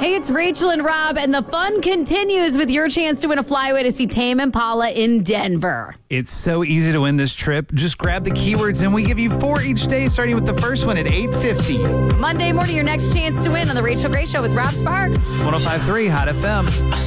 Hey, it's Rachel and Rob, and the fun continues with your chance to win a flyaway to see Tame Impala in Denver. It's so easy to win this trip. Just grab the keywords, and we give you 4 each day, starting with the first one at 8:50. Monday morning, your next chance to win on The Rachel Gray Show with Rob Sparks. 105.3 Hot FM.